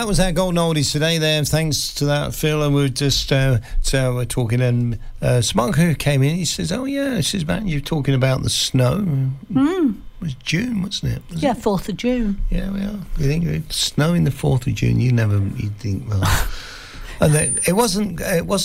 that was our golden oldies today there. Thanks to that, Phil. And we're just we're talking, and Smug, who came in, he says, oh yeah, this is about you talking about the snow. It was June, wasn't it? 4th of June. Yeah, we are. You think snowing the 4th of June, you'd think, well... and it wasn't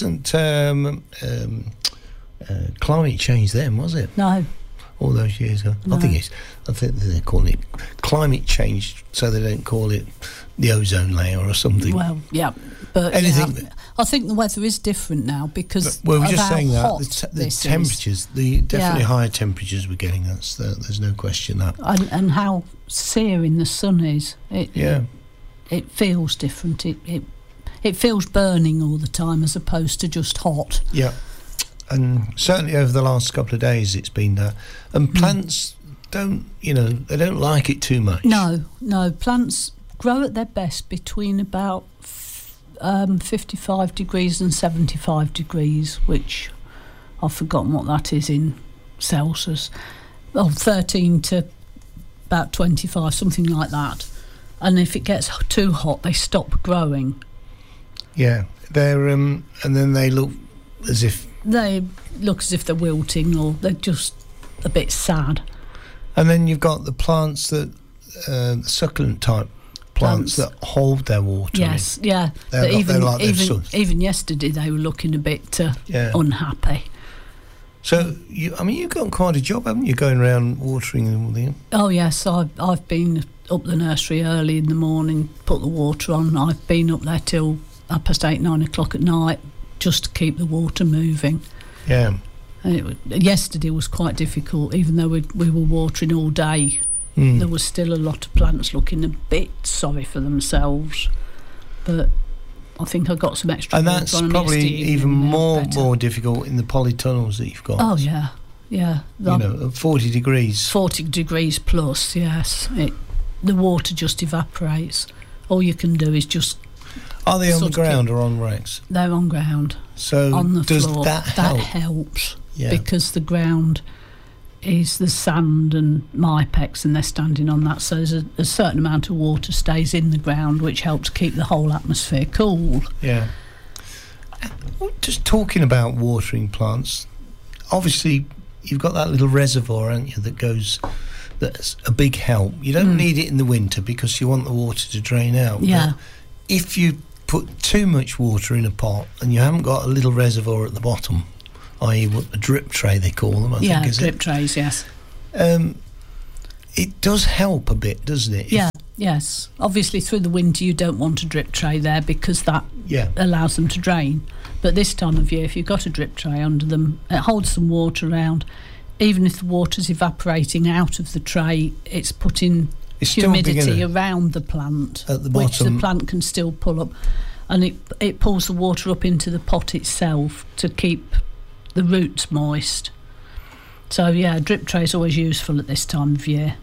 climate change then, was it? No. All those years ago. No. I think they're calling it climate change, so they don't call it the ozone layer or something. Well, yeah, but anything. I think the weather is different now because we're just saying hot that the temperatures, definitely higher temperatures we're getting. There's no question that. And how searing the sun is. It feels different. It feels burning all the time as opposed to just hot. Yeah. And certainly over the last couple of days it's been that. And plants they don't like it too much. No, plants grow at their best between about 55 degrees and 75 degrees, which I've forgotten what that is in Celsius. 13 to about 25, something like that. And if it gets too hot, they stop growing. Yeah, they're and then they look as if they're wilting, or they're just a bit sad. And then you've got the plants that succulent type plants that hold their water. Yes, in. Yeah. Even yesterday they were looking a bit unhappy. So you've got quite a job, haven't you, going around watering and all that? Oh yes, I've been up the nursery early in the morning, put the water on. I've been up there till 8:30, 9 o'clock at night, just to keep the water moving. Yeah. Yesterday was quite difficult, even though we were watering all day. There was still a lot of plants looking a bit sorry for themselves. But I think I got some extra water on them. And that's probably even more difficult in the polytunnels that you've got. Oh, yeah. Yeah. 40 degrees. 40 degrees plus, yes. The water just evaporates. All you can do is just... Are they on the ground or on racks? They're on ground. So on the does floor. that help? That helps, because the ground is the sand and Mypex, and they're standing on that, so there's a certain amount of water stays in the ground, which helps keep the whole atmosphere cool. Yeah. Just talking about watering plants, obviously you've got that little reservoir, haven't you, that's a big help. You don't need it in the winter because you want the water to drain out. Yeah. But if you put too much water in a pot and you haven't got a little reservoir at the bottom, i.e. a drip tray they call them, I think, is drip trays, yes. It does help a bit, doesn't it? Yes. Obviously through the winter you don't want a drip tray there because that allows them to drain. But this time of year, if you've got a drip tray under them, it holds some water around. Even if the water's evaporating out of the tray, it's putting humidity around the plant at the bottom, which the plant can still pull up, and it pulls the water up into the pot itself to keep the roots moist. So a drip tray is always useful at this time of year.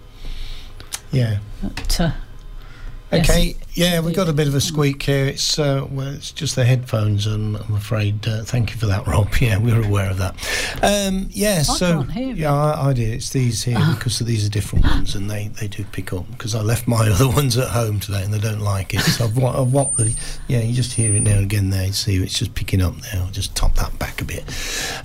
But, okay, we've got a bit of a squeak here. It's just the headphones, I'm afraid. Thank you for that, Rob. Yeah, we were aware of that. I can't hear you. I did. It's these here because these are different ones, and they do pick up, because I left my other ones at home today and they don't like it. So I've whopped the... Yeah, you just hear it now and again there. You see it's just picking up now. I'll just top that back a bit.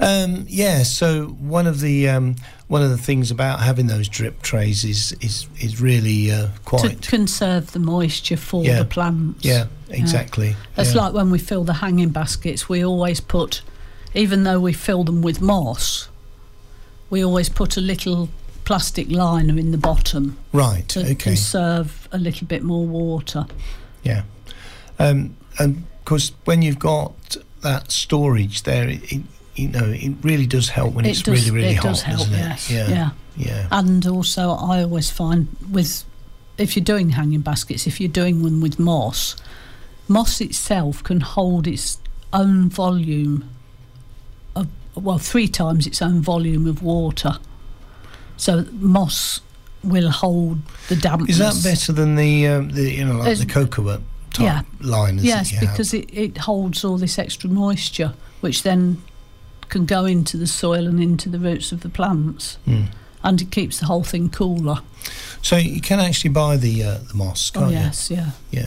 So one of the things about having those drip trays is really quite... to conserve the moisture for the plants. Yeah, exactly. It's like when we fill the hanging baskets, we always put, even though we fill them with moss, we always put a little plastic liner in the bottom. Right, to conserve a little bit more water. Yeah. And of course, when you've got that storage there, it really does help when it's really, really hot, doesn't it? Yes. Yeah. And also, I always find if you're doing hanging baskets, if you're doing one with moss itself can hold its own volume of 3 times its own volume of water. So moss will hold the dampness. Is that better than the cocoa type liners? Yes, because it holds all this extra moisture, which then can go into the soil and into the roots of the plants, and it keeps the whole thing cooler. So you can actually buy the moss, can't you? Yes, yeah.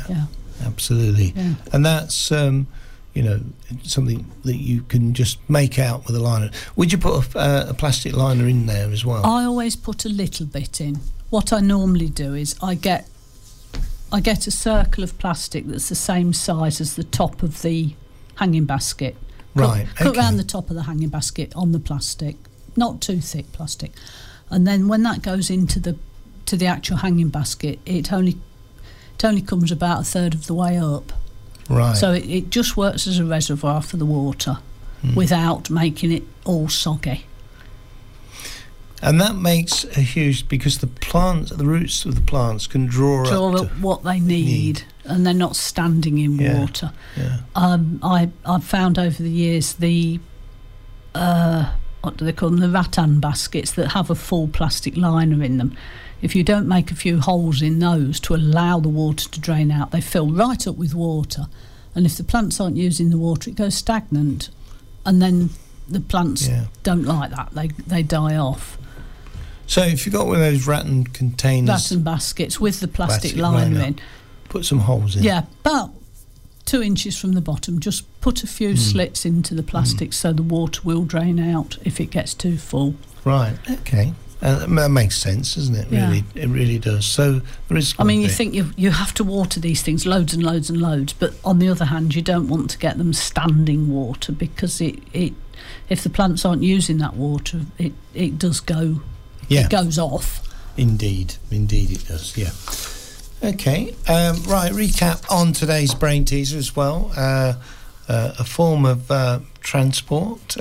absolutely. Yeah. And that's something that you can just make out with a liner. Would you put a plastic liner in there as well? I always put a little bit in. What I normally do is I get a circle of plastic that's the same size as the top of the hanging basket. Right. Cut around the top of the hanging basket on the plastic, not too thick plastic, and then when that goes into the actual hanging basket, it only comes about a third of the way up. Right. So it just works as a reservoir for the water without making it all soggy. And that makes a huge, because the roots of the plants can draw up what they need, and they're not standing in water. Yeah. I've found over the years the what do they call them? The rattan baskets that have a full plastic liner in them. If you don't make a few holes in those to allow the water to drain out, they fill right up with water. And if the plants aren't using the water, it goes stagnant. And then the plants don't like that. They die off. So if you've got one of those rattan containers... Rattan baskets with the plastic liner in. Put some holes in. Yeah, about 2 inches from the bottom. Just put a few slits into the plastic so the water will drain out if it gets too full. Right, okay. That makes sense, doesn't it? Really, it really does. So there is. I mean, you think you have to water these things loads and loads and loads, but on the other hand, you don't want to get them standing water, because it if the plants aren't using that water, it does go. Yeah. It goes off. Indeed it does. Yeah. Okay. Right. Recap on today's brain teaser as well. A form of transport.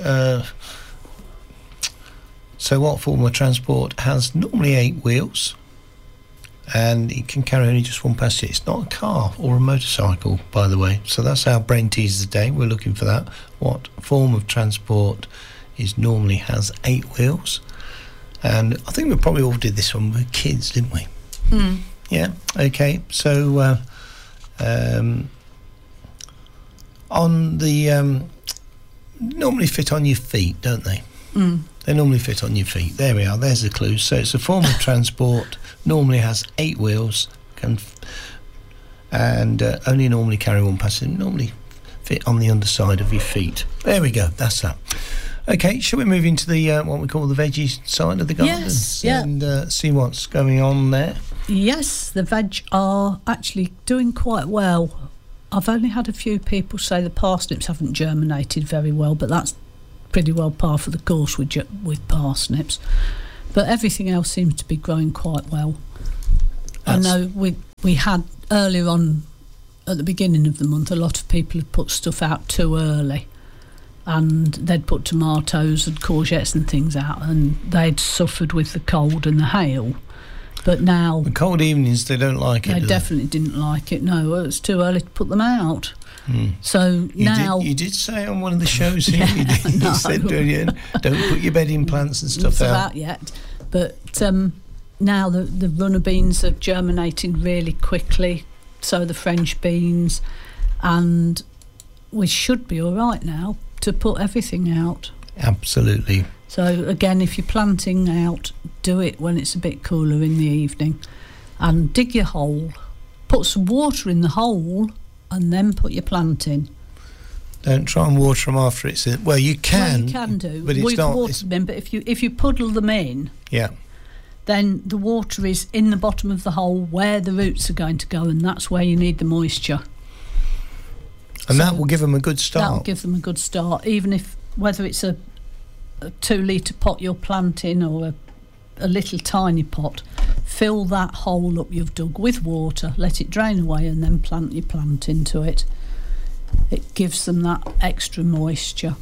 So what form of transport has normally 8 wheels, and it can carry only just one passenger? It's not a car or a motorcycle, by the way. So that's our brain teaser today. We're looking for that. What form of transport normally has 8 wheels? And I think we probably all did this when we were kids, didn't we? Yeah. Okay. So on the normally fit on your feet, don't they? They normally fit on your feet. There we are. There's the clue. So it's a form of transport. Normally has 8 wheels, and only normally carry one passenger. Normally fit on the underside of your feet. There we go. That's that. Okay, shall we move into the what we call the veggie side of the garden? Yes, and see what's going on there? Yes, the veg are actually doing quite well. I've only had a few people say the parsnips haven't germinated very well, but that's pretty well par for the course with parsnips. But everything else seems to be growing quite well. I know we had earlier on at the beginning of the month, a lot of people had put stuff out too early, and they'd put tomatoes and courgettes and things out, and they'd suffered with the cold and the hail. But now the cold evenings, they don't like it. They definitely didn't like it. No, it was too early to put them out. So you did say on one of the shows here, you said, don't put your bedding plants and stuff out yet. But now the runner beans are germinating really quickly, so the French beans, and we should be all right now to put everything out. Absolutely. So again, if you're planting out, do it when it's a bit cooler in the evening, and dig your hole, put some water in the hole, and then put your plant in. Don't try and water them after it's in. Well, you can. Well, you can do. But it's not. Water them in, but if you puddle them in, then the water is in the bottom of the hole where the roots are going to go, and that's where you need the moisture. And that will give them a good start. That will give them a good start, even if whether it's a 2-litre pot you're planting or a little tiny pot. Fill that hole up you've dug with water, let it drain away, and then plant your plant into it. It gives them that extra moisture.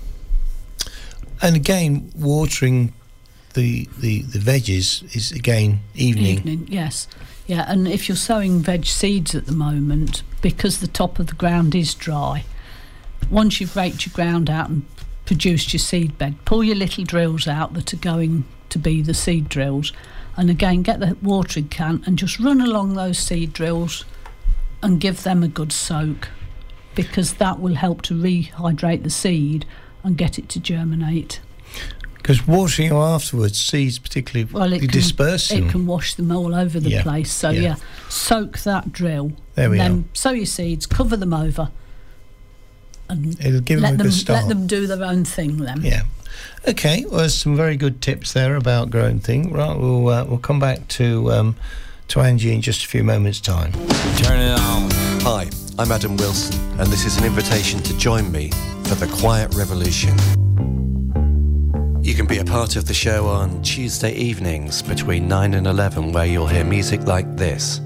And again, watering the veggies is again evening. Yes. Yeah, and if you're sowing veg seeds at the moment, because the top of the ground is dry, once you've raked your ground out and produced your seed bed, pull your little drills out that are going to be the seed drills, and again get the watering can and just run along those seed drills and give them a good soak, because that will help to rehydrate the seed and get it to germinate. Because washing them afterwards, seeds particularly disperse them. It can wash them all over the place. So, soak that drill. There we are. Then sow your seeds, cover them over. And it'll give them a good start. Let them do their own thing then. Yeah. Okay, well, there's some very good tips there about growing things. Right, we'll come back to Angie in just a few moments' time. Turn it on. Hi, I'm Adam Wilson, and this is an invitation to join me for the Quiet Revolution. You can be a part of the show on Tuesday evenings between 9 and 11, where you'll hear music like this.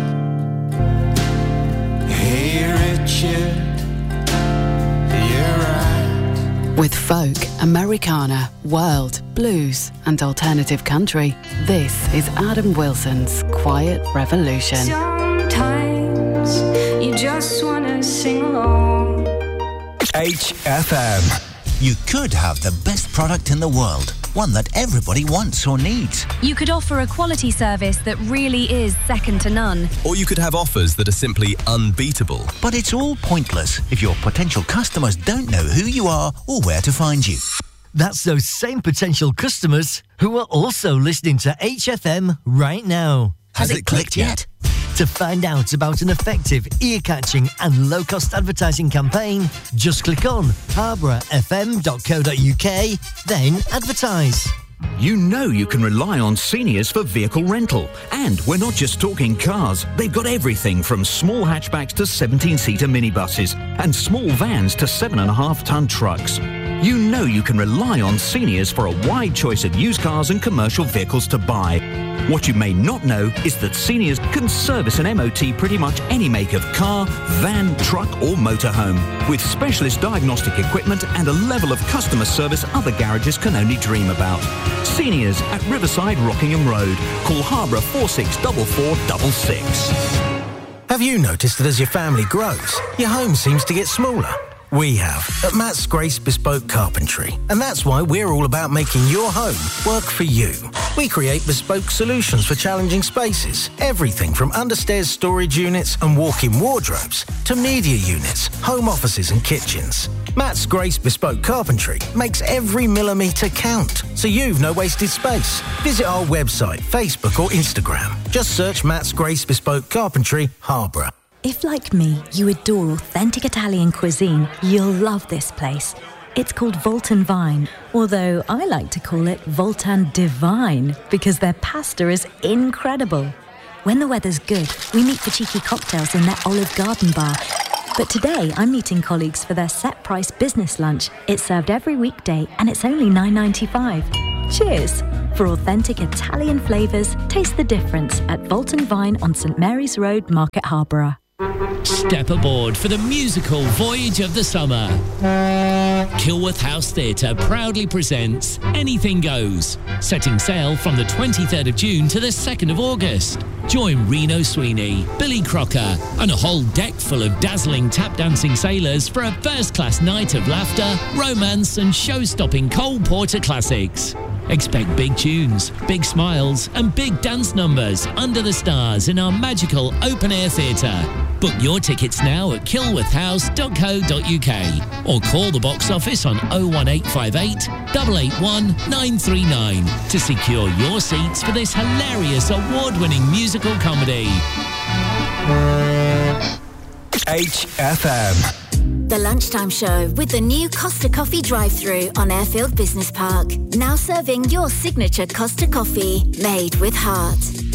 Hey Richard, you're right. With folk, Americana, world, blues and alternative country, this is Adam Wilson's Quiet Revolution. Sometimes you just want to sing along. HFM. You could have the best product in the world, one that everybody wants or needs. You could offer a quality service that really is second to none. Or you could have offers that are simply unbeatable. But it's all pointless if your potential customers don't know who you are or where to find you. That's those same potential customers who are also listening to HFM right now. Has it clicked yet? To find out about an effective, ear-catching and low-cost advertising campaign, just click on harbourfm.co.uk, then advertise. You know you can rely on Seniors for vehicle rental. And we're not just talking cars. They've got everything from small hatchbacks to 17-seater minibuses and small vans to 7.5-ton trucks. You know you can rely on Seniors for a wide choice of used cars and commercial vehicles to buy. What you may not know is that Seniors can service an MOT pretty much any make of car, van, truck or motorhome, with specialist diagnostic equipment and a level of customer service other garages can only dream about. Seniors at Riverside Rockingham Road. Call Harborough 464466. Have you noticed that as your family grows, your home seems to get smaller? We have at Matt's Grace Bespoke Carpentry, and that's why we're all about making your home work for you. We create bespoke solutions for challenging spaces, everything from understairs storage units and walk-in wardrobes to media units, home offices and kitchens. Matt's Grace Bespoke Carpentry makes every millimetre count, so you've no wasted space. Visit our website, Facebook or Instagram. Just search Matt's Grace Bespoke Carpentry, Harborough. If, like me, you adore authentic Italian cuisine, you'll love this place. It's called Voltan Vine, although I like to call it Voltan Divine because their pasta is incredible. When the weather's good, we meet for cheeky cocktails in their Olive Garden bar. But today, I'm meeting colleagues for their set-price business lunch. It's served every weekday and it's only $9.95. Cheers! For authentic Italian flavours, taste the difference at Voltan Vine on St Mary's Road, Market Harborough. Step aboard for the musical voyage of the summer. Kilworth House Theatre proudly presents Anything Goes, setting sail from the 23rd of June to the 2nd of August. Join Reno Sweeney, Billy Crocker and a whole deck full of dazzling tap-dancing sailors for a first-class night of laughter, romance and show-stopping Cole Porter classics. Expect big tunes, big smiles and big dance numbers under the stars in our magical open-air theatre. Book your tickets now at kilworthhouse.co.uk or call the box office on 01858 881 939 to secure your seats for this hilarious award-winning musical comedy. HFM. The Lunchtime Show with the new Costa Coffee drive-thru on Airfield Business Park. Now serving your signature Costa Coffee, made with heart.